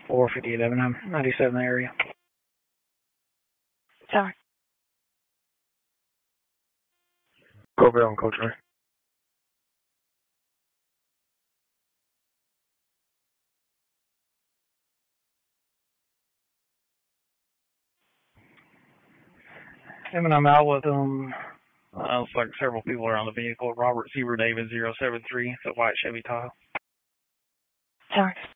458 97 area. Sorry. Corbell and Coach Ray. And I'm out with looks like several people around the vehicle. Robert Seaver David 073. It's a white Chevy Tahoe. Sorry.